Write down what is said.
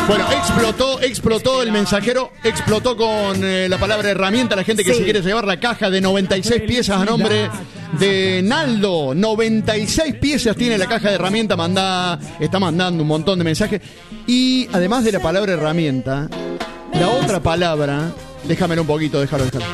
Bueno, explotó el mensajero, explotó con la palabra herramienta. La gente que se quiere llevar la caja de 96 piezas a nombre de Naldo. 96 piezas tiene la caja de herramienta. Está mandando un montón de mensajes. Y además de la palabra herramienta, la otra palabra, déjamelo un poquito, déjalo.